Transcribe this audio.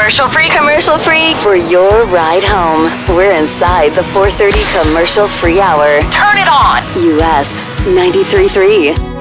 Commercial free. Commercial free for your ride home. We're inside the 4:30 commercial free hour. Turn it on. US 93.3.